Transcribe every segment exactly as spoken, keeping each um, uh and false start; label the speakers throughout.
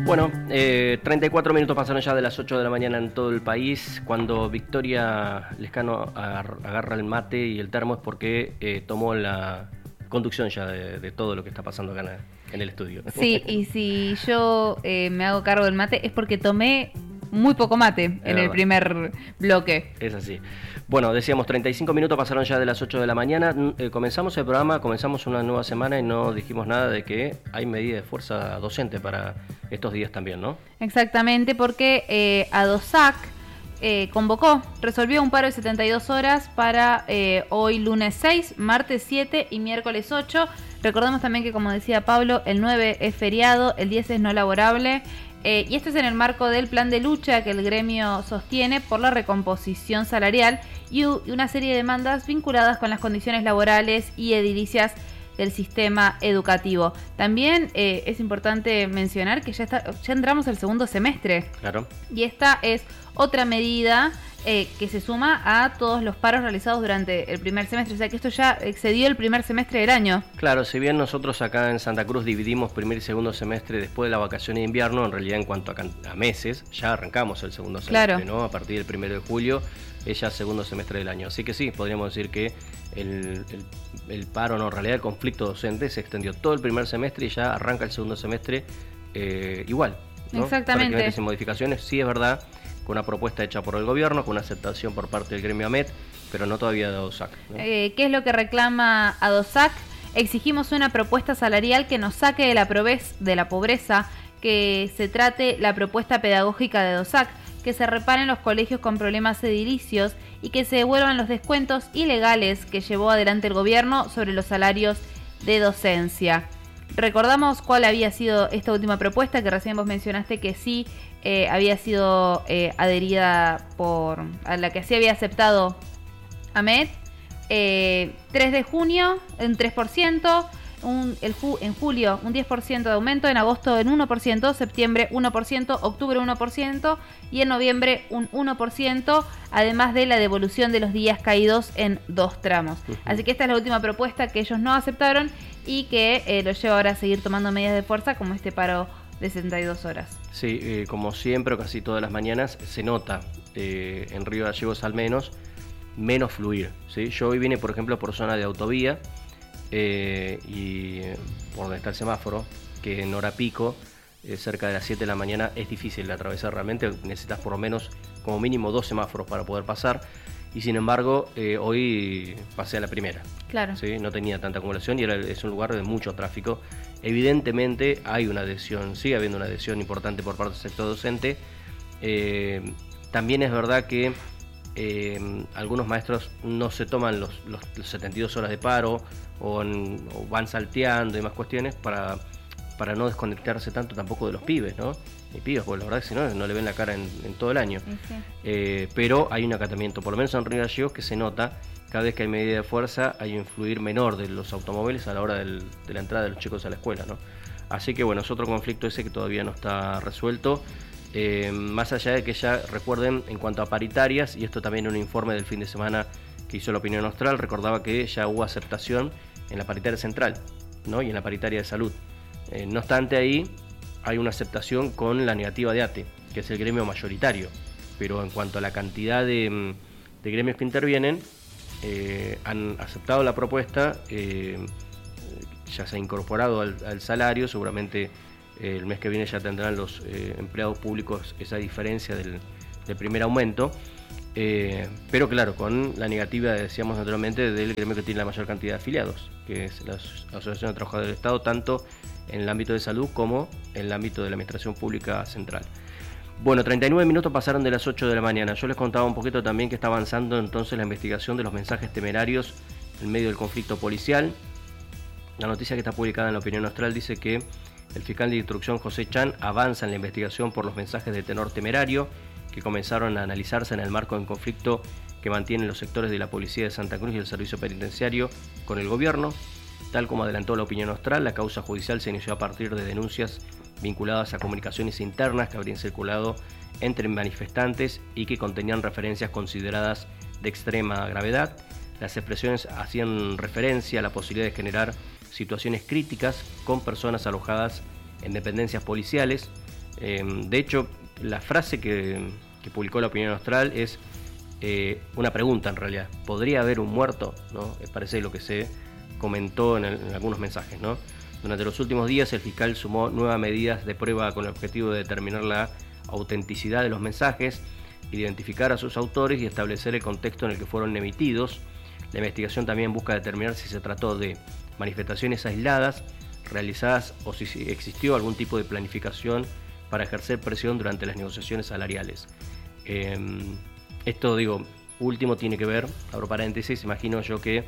Speaker 1: Bueno, eh, treinta y cuatro minutos pasaron ya de las ocho de la mañana en todo el país. Cuando Victoria Lescano agarra el mate y el termo es porque eh, tomó la conducción ya de, de todo lo que está pasando acá en, en el estudio.
Speaker 2: Sí, y si yo eh, me hago cargo del mate es porque tomé muy poco mate en
Speaker 1: verdad.
Speaker 2: El primer bloque.
Speaker 1: Es así. Bueno, decíamos, treinta y cinco minutos pasaron ya de las ocho de la mañana. Eh, comenzamos el programa, comenzamos una nueva semana y no dijimos nada de que hay medida de fuerza docente para estos días también, ¿no?
Speaker 2: Exactamente, porque eh, ADOSAC eh, convocó, resolvió un paro de setenta y dos horas para eh, hoy lunes seis, martes siete y miércoles ocho. Recordemos también que, como decía Pablo, el nueve es feriado, el diez es no laborable. Eh, y esto es en el marco del plan de lucha que el gremio sostiene por la recomposición salarial y, u- y una serie de demandas vinculadas con las condiciones laborales y edilicias del sistema educativo. También eh, es importante mencionar que ya, está, ya entramos al segundo semestre.
Speaker 1: Claro.
Speaker 2: Y esta es otra medida eh, que se suma a todos los paros realizados durante el primer semestre. O sea que esto ya excedió el primer semestre del año.
Speaker 1: Claro, si bien nosotros acá en Santa Cruz dividimos primer y segundo semestre después de la vacación de invierno, en realidad en cuanto a, can- a meses, ya arrancamos el segundo semestre,
Speaker 2: Claro.
Speaker 1: ¿no? A partir del primero de julio es ya segundo semestre del año. Así que sí, podríamos decir que el, el, el paro, no, en realidad el conflicto docente se extendió todo el primer semestre y ya arranca el segundo semestre eh, igual, ¿no?
Speaker 2: Exactamente.
Speaker 1: Prácticamente sin modificaciones. Sí es verdad, con una propuesta hecha por el gobierno, con una aceptación por parte del gremio AMET, pero no todavía de ADOSAC, ¿no?
Speaker 2: Eh, ¿Qué es lo que reclama ADOSAC? Exigimos una propuesta salarial que nos saque de la, proves- de la pobreza, que se trate la propuesta pedagógica de ADOSAC, que se reparen los colegios con problemas edilicios y que se devuelvan los descuentos ilegales que llevó adelante el gobierno sobre los salarios de docencia. Recordamos cuál había sido esta última propuesta, que recién vos mencionaste que sí eh, había sido eh, adherida por, a la que sí había aceptado AMET. Eh, tres de junio, un tres por ciento, un, el ju, en julio un diez por ciento de aumento, en agosto en uno por ciento, septiembre uno por ciento, octubre uno por ciento y en noviembre un uno por ciento, además de la devolución de los días caídos en dos tramos. Uh-huh. Así que esta es la última propuesta que ellos no aceptaron y que eh, los lleva ahora a seguir tomando medidas de fuerza como este paro de setenta y dos horas.
Speaker 1: Sí, eh, como siempre, casi todas las mañanas, se nota, eh, en Río Gallegos al menos, menos fluir, ¿sí? Yo hoy vine, por ejemplo, por zona de autovía eh, y por donde está el semáforo, que en hora pico, eh, cerca de las siete de la mañana, es difícil de atravesar realmente, necesitas por lo menos como mínimo dos semáforos para poder pasar. Y sin embargo, eh, hoy pasé a la primera.
Speaker 2: Claro.
Speaker 1: ¿Sí? No tenía tanta acumulación y era, es un lugar de mucho tráfico. Evidentemente hay una adhesión, sigue habiendo una adhesión importante por parte del sector docente. Eh, también es verdad que eh, algunos maestros no se toman los, los, los setenta y dos horas de paro o, en, o van salteando y más cuestiones para, para no desconectarse tanto tampoco de los pibes, ¿no? Ni pibes, porque la verdad que si no, no le ven la cara en, en todo el año.
Speaker 2: Sí.
Speaker 1: Eh, pero hay un acatamiento, por lo menos en Río Gallegos, que se nota cada vez que hay medida de fuerza, hay un influir menor de los automóviles a la hora del, de la entrada de los chicos a la escuela, ¿no? Así que bueno, es otro conflicto ese que todavía no está resuelto. Eh, más allá de que ya recuerden, en cuanto a paritarias, y esto también en un informe del fin de semana que hizo la Opinión Austral, recordaba que ya hubo aceptación en la paritaria central, ¿no? Y en la paritaria de salud. Eh, no obstante, ahí hay una aceptación con la negativa de A T E, que es el gremio mayoritario, pero en cuanto a la cantidad de, de gremios que intervienen, eh, han aceptado la propuesta, eh, ya se ha incorporado al, al salario, seguramente eh, el mes que viene ya tendrán los eh, empleados públicos esa diferencia del, del primer aumento, eh, pero claro, con la negativa, decíamos anteriormente, del gremio que tiene la mayor cantidad de afiliados, que es la Asociación de Trabajadores del Estado, tanto en el ámbito de salud como en el ámbito de la Administración Pública Central. Bueno, treinta y nueve minutos pasaron de las ocho de la mañana. Yo les contaba un poquito también que está avanzando entonces la investigación de los mensajes temerarios en medio del conflicto policial. La noticia que está publicada en la Opinión Austral dice que el fiscal de instrucción José Chan avanza en la investigación por los mensajes de tenor temerario que comenzaron a analizarse en el marco del conflicto que mantienen los sectores de la Policía de Santa Cruz y el Servicio Penitenciario con el gobierno. Tal como adelantó la Opinión Austral, la causa judicial se inició a partir de denuncias vinculadas a comunicaciones internas que habrían circulado entre manifestantes y que contenían referencias consideradas de extrema gravedad. Las expresiones hacían referencia a la posibilidad de generar situaciones críticas con personas alojadas en dependencias policiales, Eh, de hecho, la frase que, que publicó la Opinión Austral es eh, una pregunta en realidad. ¿Podría haber un muerto? ¿No? Parece lo que se comentó en, el, en algunos mensajes, ¿no? Durante los últimos días el fiscal sumó nuevas medidas de prueba con el objetivo de determinar la autenticidad de los mensajes, identificar a sus autores y establecer el contexto en el que fueron emitidos. La investigación también busca determinar si se trató de manifestaciones aisladas realizadas o si existió algún tipo de planificación para ejercer presión durante las negociaciones salariales. Eh, esto, digo, último tiene que ver, abro paréntesis, imagino yo que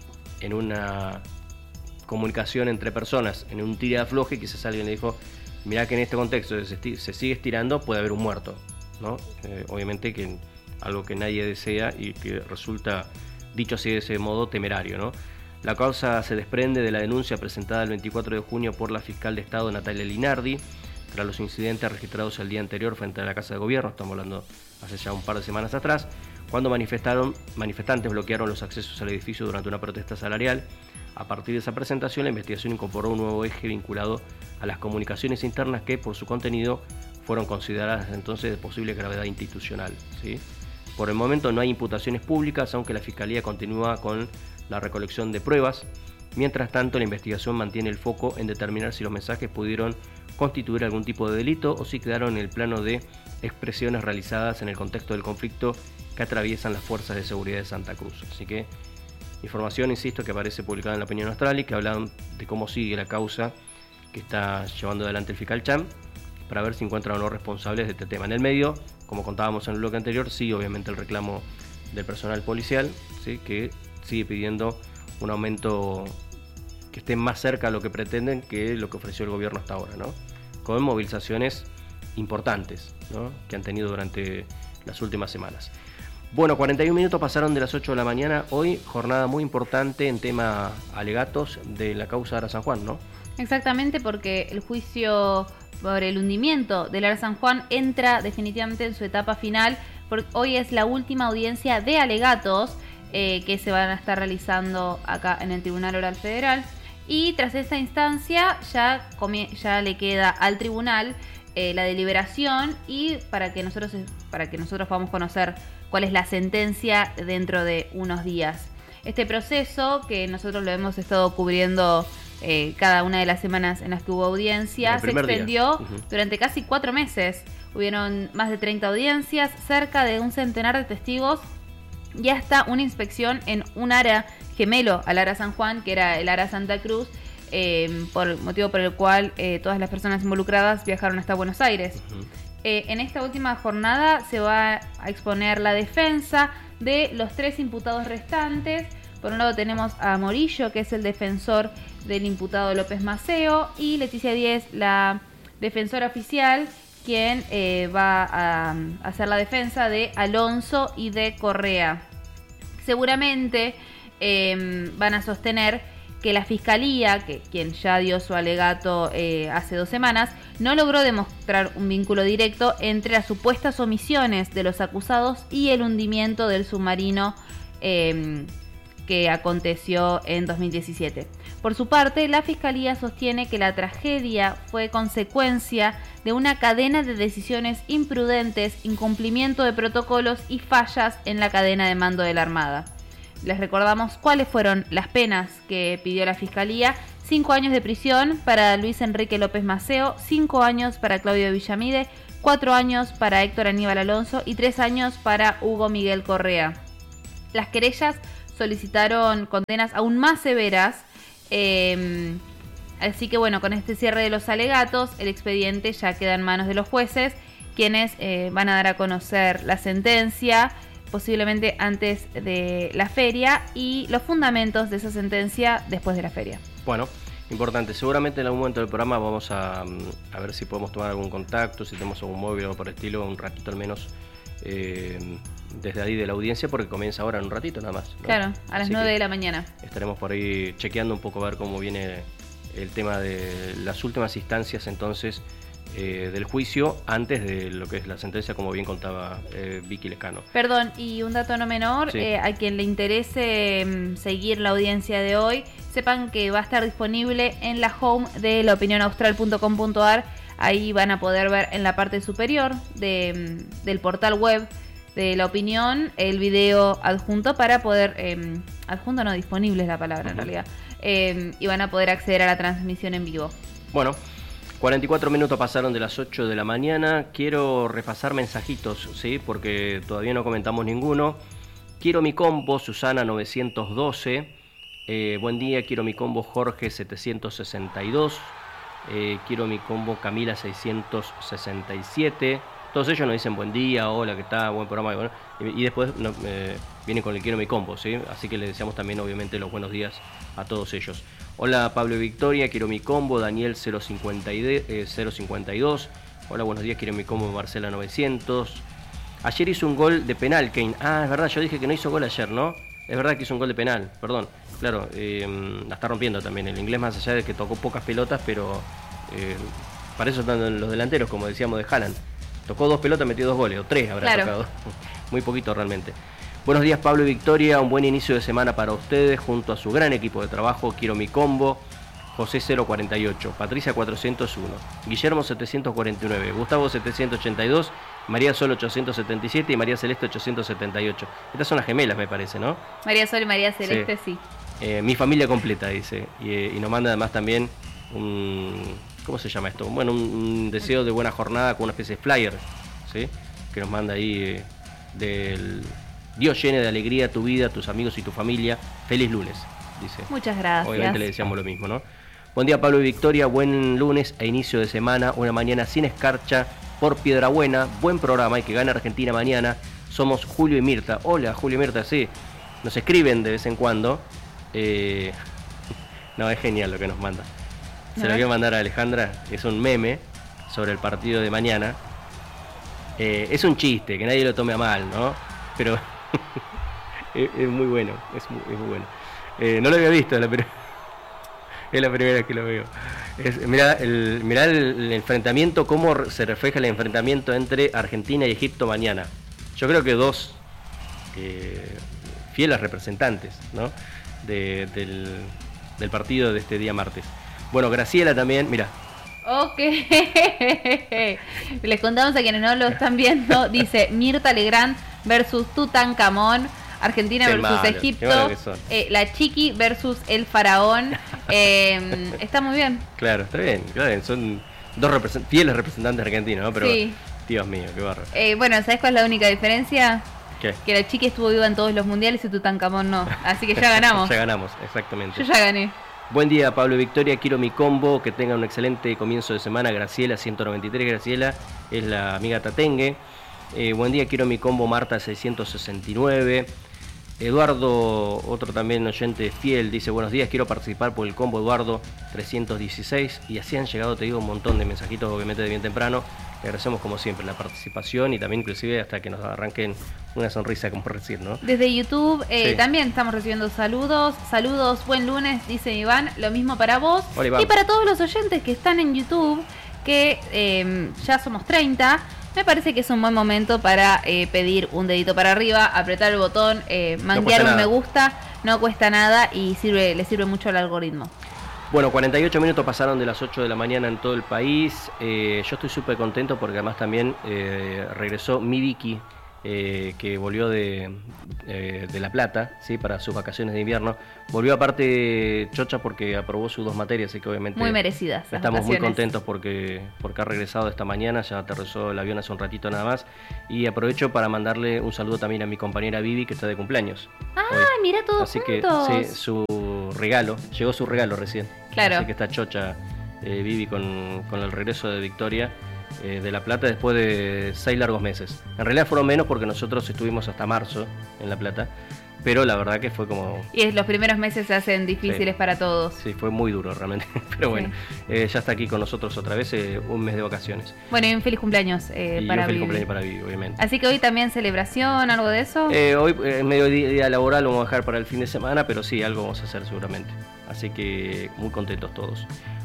Speaker 1: en una comunicación entre personas, en un tira de afloje, quizás alguien le dijo, mirá que en este contexto se, esti- se sigue estirando, puede haber un muerto, ¿no? Eh, obviamente que algo que nadie desea y que resulta, dicho así de ese modo, temerario, ¿no? La causa se desprende de la denuncia presentada el veinticuatro de junio por la fiscal de Estado Natalia Linardi tras los incidentes registrados el día anterior frente a la Casa de Gobierno, estamos hablando hace ya un par de semanas atrás, cuando manifestaron, manifestantes bloquearon los accesos al edificio durante una protesta salarial. A partir de esa presentación, la investigación incorporó un nuevo eje vinculado a las comunicaciones internas que, por su contenido, fueron consideradas entonces de posible gravedad institucional, ¿sí? Por el momento no hay imputaciones públicas, aunque la Fiscalía continúa con la recolección de pruebas. Mientras tanto, la investigación mantiene el foco en determinar si los mensajes pudieron constituir algún tipo de delito o si quedaron en el plano de expresiones realizadas en el contexto del conflicto que atraviesan las fuerzas de seguridad de Santa Cruz. Así que información, insisto, que aparece publicada en la Opinión Austral y que hablan de cómo sigue la causa que está llevando adelante el fiscal Cham para ver si encuentran o no responsables de este tema. En el medio, como contábamos en el bloque anterior, sí, obviamente el reclamo del personal policial, ¿sí?, que sigue pidiendo un aumento que esté más cerca a lo que pretenden que lo que ofreció el gobierno hasta ahora, ¿no? Con movilizaciones importantes, ¿no?, que han tenido durante las últimas semanas. Bueno, cuarenta y un minutos pasaron de las ocho de la mañana. Hoy, jornada muy importante en tema alegatos de la causa de Ara San Juan, ¿no?
Speaker 2: Exactamente, porque el juicio por el hundimiento del Ara San Juan entra definitivamente en su etapa final, porque hoy es la última audiencia de alegatos eh, que se van a estar realizando acá en el Tribunal Oral Federal. Y tras esta instancia ya, comie- ya le queda al tribunal eh, la deliberación y para que nosotros para que nosotros podamos conocer cuál es la sentencia dentro de unos días. Este proceso, que nosotros lo hemos estado cubriendo eh, cada una de las semanas en las que hubo audiencia, se extendió uh-huh. durante casi cuatro meses. Hubieron más de treinta audiencias, cerca de un centenar de testigos y hasta una inspección en un área gemelo al Ara San Juan, que era el Ara Santa Cruz, eh, por motivo por el cual eh, todas las personas involucradas viajaron hasta Buenos Aires. Uh-huh. Eh, en esta última jornada se va a exponer la defensa de los tres imputados restantes. Por un lado tenemos a Morillo, que es el defensor del imputado López Maceo, y Leticia Díez, la defensora oficial, quien eh, va a, a hacer la defensa de Alonso y de Correa. Seguramente eh, van a sostener que la Fiscalía, que quien ya dio su alegato eh, hace dos semanas, no logró demostrar un vínculo directo entre las supuestas omisiones de los acusados y el hundimiento del submarino eh, que aconteció en dos mil diecisiete. Por su parte, la Fiscalía sostiene que la tragedia fue consecuencia de una cadena de decisiones imprudentes, incumplimiento de protocolos y fallas en la cadena de mando de la Armada. Les recordamos cuáles fueron las penas que pidió la Fiscalía. Cinco años de prisión para Luis Enrique López Maceo, cinco años para Claudio Villamide, cuatro años para Héctor Aníbal Alonso y tres años para Hugo Miguel Correa. Las querellas solicitaron condenas aún más severas, eh, así que bueno, con este cierre de los alegatos, el expediente ya queda en manos de los jueces, quienes eh, van a dar a conocer la sentencia, posiblemente antes de la feria, y los fundamentos de esa sentencia después de la feria.
Speaker 1: Bueno, importante. Seguramente en algún momento del programa vamos a, a ver si podemos tomar algún contacto, si tenemos algún móvil o por el estilo, un ratito al menos eh, desde ahí de la audiencia, porque comienza ahora en un ratito nada más, ¿no?
Speaker 2: Claro, a las
Speaker 1: Así
Speaker 2: nueve de la mañana.
Speaker 1: Estaremos por ahí chequeando un poco a ver cómo viene el tema de las últimas instancias entonces eh, del juicio antes de lo que es la sentencia, como bien contaba eh, Vicky Lescano.
Speaker 2: Perdón, y un dato no menor,
Speaker 1: Sí.
Speaker 2: eh, a quien le interese mm, seguir la audiencia de hoy, sepan que va a estar disponible en la home de la opinión austral punto com punto a r. Ahí van a poder ver en la parte superior de, mm, del portal web de La Opinión el video adjunto para poder, eh, adjunto no, disponible es la palabra uh-huh. en realidad, eh, y van a poder acceder a la transmisión en vivo.
Speaker 1: Bueno, cuarenta y cuatro minutos pasaron de las ocho de la mañana. Quiero repasar mensajitos, ¿sí? Porque todavía no comentamos ninguno. Quiero mi combo, Susana novecientos doce. Eh, buen día, quiero mi combo, Jorge setecientos sesenta y dos. Eh, quiero mi combo, Camila seiscientos sesenta y siete. Todos ellos nos dicen buen día, hola, ¿qué tal? Buen programa. Bueno, y, y después no, eh, vienen con el quiero mi combo, ¿sí? Así que les deseamos también, obviamente, los buenos días a todos ellos. Hola, Pablo y Victoria, quiero mi combo, Daniel cero cincuenta y dos. Hola, buenos días, quiero mi combo, Marcela novecientos. Ayer hizo un gol de penal, Kane. Ah, es verdad, yo dije que no hizo gol ayer, ¿no? Es verdad que hizo un gol de penal, perdón. Claro, eh, la está rompiendo también el inglés, más allá de que tocó pocas pelotas, pero eh, para eso están los delanteros, como decíamos de Haaland. Tocó dos pelotas, metió dos goles, o tres habrá claro. tocado. Muy poquito realmente. Buenos días, Pablo y Victoria, un buen inicio de semana para ustedes, junto a su gran equipo de trabajo. Quiero mi combo, José cero cuarenta y ocho, Patricia cuatrocientos uno, Guillermo setecientos cuarenta y nueve, Gustavo setecientos ochenta y dos, María Sol ochocientos setenta y siete y María Celeste ochocientos setenta y ocho. Estas son las gemelas, me parece, ¿no?
Speaker 2: María Sol y María Celeste, sí. sí.
Speaker 1: Eh, mi familia completa, dice, y, eh, y nos manda además también un... ¿Cómo se llama esto? Bueno, un, un deseo de buena jornada con una especie de flyer, ¿sí? Que nos manda ahí eh, del... Dios llene de alegría tu vida, tus amigos y tu familia. Feliz lunes, dice.
Speaker 2: Muchas gracias.
Speaker 1: Obviamente le deseamos lo mismo, ¿no? Buen día, Pablo y Victoria. Buen lunes e inicio de semana. Una mañana sin escarcha por Piedrabuena. Buen programa y que gane Argentina mañana. Somos Julio y Mirta. Hola, Julio y Mirta, sí. Nos escriben de vez en cuando. Eh... No, es genial lo que nos manda. Se lo voy a mandar a Alejandra. Es un meme sobre el partido de mañana. Eh, es un chiste, que nadie lo tome a mal, ¿no? Pero... es, es muy bueno, es muy, es muy bueno. Eh, no lo había visto, es la, pr- es la primera vez que lo veo. Es, mirá, el, mirá el, el enfrentamiento, cómo se refleja el enfrentamiento entre Argentina y Egipto mañana. Yo creo que dos eh, fieles representantes, ¿no? de, del, del partido de este día martes. Bueno, Graciela también, mira.
Speaker 2: Ok, les contamos a quienes no lo están viendo, dice Mirta Legrand versus Tutankamón, Argentina qué versus malo, Egipto, eh, la Chiqui versus el Faraón, eh, está muy bien.
Speaker 1: Claro, está bien, claro, son dos represent- fieles representantes argentinos, ¿no? Pero sí. Dios mío, qué barro.
Speaker 2: Eh, bueno, ¿sabes cuál es la única diferencia?
Speaker 1: ¿Qué?
Speaker 2: Que la Chiqui estuvo viva en todos los mundiales y Tutankamón no, así que ya ganamos.
Speaker 1: Ya ganamos, exactamente.
Speaker 2: Yo ya gané.
Speaker 1: Buen día, Pablo y Victoria, quiero mi combo, que tengan un excelente comienzo de semana. Graciela ciento noventa y tres, Graciela es la amiga Tatengue. Eh, buen día, quiero mi combo, Marta seiscientos sesenta y nueve. Eduardo, otro también oyente fiel, dice buenos días, quiero participar por el combo, Eduardo trescientos dieciséis. Y así han llegado, te digo, un montón de mensajitos, obviamente de bien temprano. Le agradecemos como siempre la participación y también inclusive hasta que nos arranquen una sonrisa, como recién, ¿no?
Speaker 2: Desde YouTube eh,
Speaker 1: sí.
Speaker 2: también estamos recibiendo saludos. Saludos, buen lunes, dice Iván. Lo mismo para vos.
Speaker 1: Hola, Iván.
Speaker 2: Y para todos los oyentes que están en YouTube, que eh, ya somos treinta. Me parece que es un buen momento para eh, pedir un dedito para arriba, apretar el botón, eh, manguear no un me gusta, no cuesta nada y sirve, le sirve mucho al algoritmo.
Speaker 1: Bueno, cuarenta y ocho minutos pasaron de las ocho de la mañana en todo el país. Eh, yo estoy súper contento porque además también eh, regresó mi Vicky, eh, que volvió de, eh, de La Plata, ¿sí? Para sus vacaciones de invierno. Volvió aparte chocha porque aprobó sus dos materias, así que obviamente...
Speaker 2: Muy merecidas.
Speaker 1: Estamos
Speaker 2: vacaciones.
Speaker 1: Muy contentos porque, porque ha regresado esta mañana, ya aterrizó el avión hace un ratito nada más. Y aprovecho para mandarle un saludo también a mi compañera Vivi, que está de cumpleaños.
Speaker 2: Ah, hoy. Mira todos
Speaker 1: así
Speaker 2: juntos.
Speaker 1: Que sí, su regalo, llegó su regalo recién.
Speaker 2: Claro.
Speaker 1: Así que está chocha eh, Vivi con, con el regreso de Victoria eh, de La Plata después de seis largos meses. En realidad fueron menos porque nosotros estuvimos hasta marzo en La Plata, pero la verdad que fue como...
Speaker 2: Y los primeros meses se hacen difíciles sí. para todos.
Speaker 1: Sí, fue muy duro realmente, pero bueno, sí. eh, ya está aquí con nosotros otra vez, eh, un mes de vacaciones.
Speaker 2: Bueno, y un feliz cumpleaños eh,
Speaker 1: y
Speaker 2: para
Speaker 1: un feliz
Speaker 2: Vivi.
Speaker 1: cumpleaños para Vivi, obviamente.
Speaker 2: Así que hoy también celebración, algo de eso.
Speaker 1: Eh, hoy es eh, medio día laboral, lo vamos a dejar para el fin de semana, pero sí, algo vamos a hacer seguramente. Así que muy contentos todos.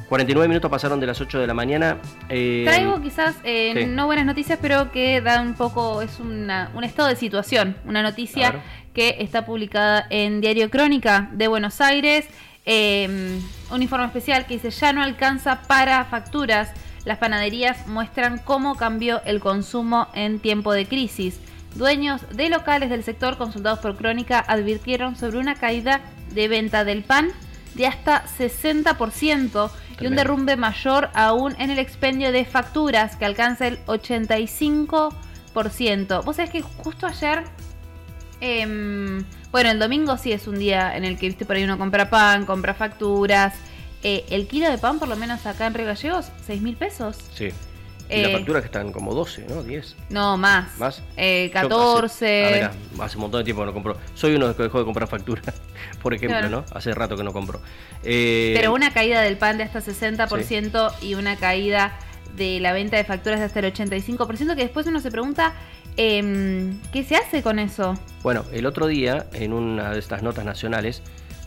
Speaker 1: cuarenta y nueve minutos pasaron de las ocho de la mañana. Eh,
Speaker 2: Traigo quizás, eh,
Speaker 1: sí.
Speaker 2: no buenas noticias, pero que da un poco, es una, un estado de situación, una noticia
Speaker 1: Claro.
Speaker 2: que está publicada en Diario Crónica de Buenos Aires, eh, un informe especial que dice, ya no alcanza para facturas, las panaderías muestran cómo cambió el consumo en tiempo de crisis. Dueños de locales del sector consultados por Crónica advirtieron sobre una caída de venta del pan de hasta sesenta por ciento y un derrumbe mayor aún en el expendio de facturas que alcanza el ochenta y cinco por ciento. Vos sabés que justo ayer, eh, bueno, el domingo sí es un día en el que, viste, por ahí uno compra pan, compra facturas. Eh, el kilo de pan, por lo menos acá en Río Gallegos, seis mil pesos.
Speaker 1: Sí. Y
Speaker 2: Eh,
Speaker 1: las facturas que están como doce, ¿no? diez.
Speaker 2: No, más.
Speaker 1: ¿Más?
Speaker 2: Eh,
Speaker 1: Yo
Speaker 2: catorce.
Speaker 1: Hace, a ver, hace un montón de tiempo que no compro. Soy uno que dejó de comprar factura, por ejemplo,
Speaker 2: Claro.
Speaker 1: ¿no? Hace rato que no compro. Eh,
Speaker 2: Pero una caída del pan de hasta sesenta por ciento sí. Y una caída de la venta de facturas de hasta el ochenta y cinco por ciento, que después uno se pregunta, eh, ¿qué se hace con eso?
Speaker 1: Bueno, el otro día, en una de estas notas nacionales,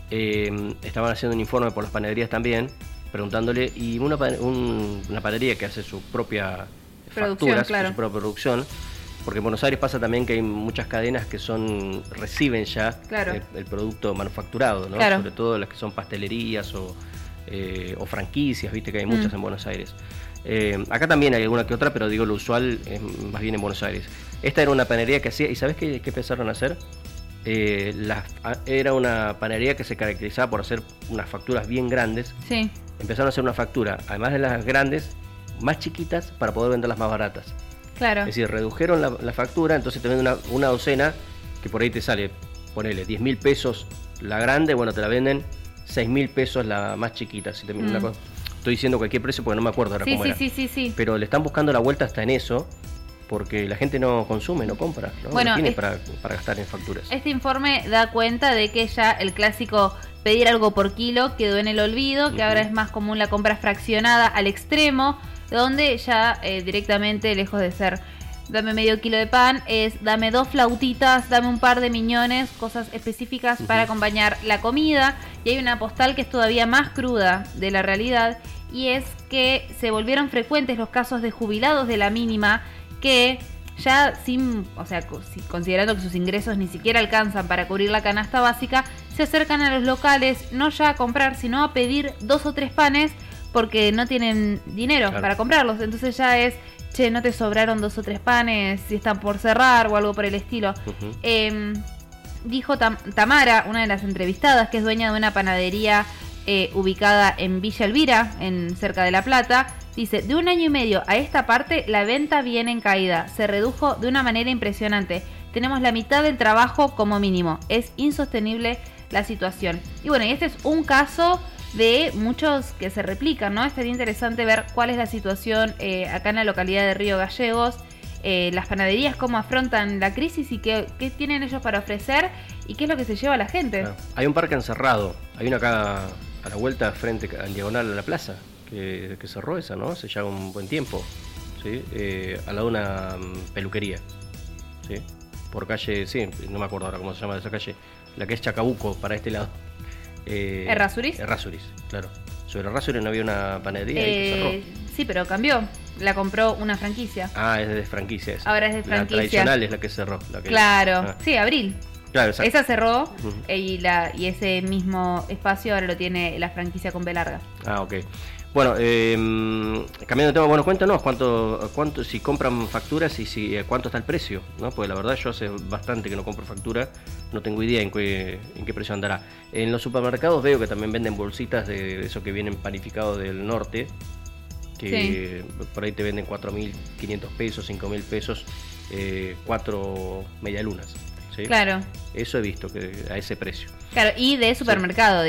Speaker 1: eh, estaban haciendo un informe por las panaderías también, preguntándole, y una, un, una panadería que hace su propia facturas,
Speaker 2: claro.
Speaker 1: su propia producción, porque en Buenos Aires pasa también que hay muchas cadenas que son reciben ya
Speaker 2: Claro.
Speaker 1: el, el producto manufacturado, ¿no?
Speaker 2: Claro.
Speaker 1: Sobre todo las que son pastelerías o, eh, o franquicias, viste que hay muchas
Speaker 2: Mm.
Speaker 1: en Buenos Aires. Eh, acá también hay alguna que otra, pero digo lo usual es más bien en Buenos Aires. Esta era una panadería que hacía, ¿y sabés qué, qué empezaron a hacer? Eh, la, era una panadería que se caracterizaba por hacer unas facturas bien grandes.
Speaker 2: Sí,
Speaker 1: Empezaron a hacer una factura, además de las grandes, más chiquitas para poder venderlas más baratas.
Speaker 2: claro.
Speaker 1: Es decir, redujeron la, la factura, entonces te venden una, una docena que por ahí te sale, ponele, diez mil pesos la grande, bueno, te la venden seis mil pesos la más chiquita. Si te,
Speaker 2: Mm.
Speaker 1: una cosa, estoy diciendo cualquier precio porque no me acuerdo ahora
Speaker 2: Sí,
Speaker 1: cómo
Speaker 2: sí,
Speaker 1: era.
Speaker 2: sí, sí, sí.
Speaker 1: Pero le están buscando la vuelta hasta en eso, porque la gente no consume, no compra, no,
Speaker 2: Bueno,
Speaker 1: no tiene
Speaker 2: es-
Speaker 1: para, para gastar en facturas.
Speaker 2: Este informe da cuenta de que ya el clásico pedir algo por kilo quedó en el olvido, que
Speaker 1: Ujú.
Speaker 2: ahora es más común la compra fraccionada al extremo, donde ya eh, directamente, lejos de ser dame medio kilo de pan, es dame dos flautitas, dame un par de miñones, cosas específicas
Speaker 1: Ujú.
Speaker 2: para acompañar la comida. Y hay una postal que es todavía más cruda de la realidad, y es que se volvieron frecuentes los casos de jubilados de la mínima que ya sin, o sea, co- si- considerando que sus ingresos ni siquiera alcanzan para cubrir la canasta básica, se acercan a los locales no ya a comprar, sino a pedir dos o tres panes porque no tienen dinero
Speaker 1: Claro.
Speaker 2: para comprarlos. Entonces ya es, che, no te sobraron dos o tres panes, si están por cerrar o algo por el estilo.
Speaker 1: Ujú.
Speaker 2: Eh, dijo Tam- Tamara, una de las entrevistadas, que es dueña de una panadería eh, ubicada en Villa Elvira, en cerca de La Plata, dice, de un año y medio a esta parte la venta viene en caída, se redujo de una manera impresionante, tenemos la mitad del trabajo como mínimo, es insostenible la situación. Y bueno, y este es un caso de muchos que se replican, ¿no? Estaría interesante ver cuál es la situación eh, acá en la localidad de Río Gallegos, eh, las panaderías, cómo afrontan la crisis y qué, qué tienen ellos para ofrecer y qué es lo que se lleva a la gente.
Speaker 1: Claro. Hay un parque encerrado, hay una acá a la vuelta, frente, en diagonal a la plaza, que, que cerró esa, ¿no? Hace ya un buen tiempo, ¿sí? Eh, al lado de una mm, peluquería, ¿sí? Por calle, sí, no me acuerdo ahora cómo se llama esa calle, la que es Chacabuco, para este lado. Eh,
Speaker 2: ¿Errázuriz?
Speaker 1: Errázuriz, claro. Sobre Errázuriz no había una panadería ahí que
Speaker 2: Eh,
Speaker 1: cerró.
Speaker 2: sí, pero cambió, la compró una franquicia.
Speaker 1: Ah, es de franquicia esa.
Speaker 2: Ahora es de
Speaker 1: La
Speaker 2: franquicia.
Speaker 1: tradicional es la que cerró. La que,
Speaker 2: Claro,
Speaker 1: ah,
Speaker 2: sí, Abril.
Speaker 1: claro, exacto.
Speaker 2: Esa cerró
Speaker 1: Ujú.
Speaker 2: eh, y, la, y ese mismo espacio ahora lo tiene la franquicia con B larga.
Speaker 1: Ah, ok. Bueno, eh, cambiando de tema, bueno, cuéntanos cuánto, cuánto, si compran facturas y si eh, cuánto está el precio, ¿no? Porque la verdad yo hace bastante que no compro factura, no tengo idea en qué, en qué precio andará. En los supermercados veo que también venden bolsitas de, de eso que vienen panificados del norte, que por ahí te venden cuatro mil quinientos pesos, cinco mil pesos, eh, cuatro medialunas, ¿sí?
Speaker 2: Claro,
Speaker 1: Eso he visto que a ese precio.
Speaker 2: claro, y de supermercado,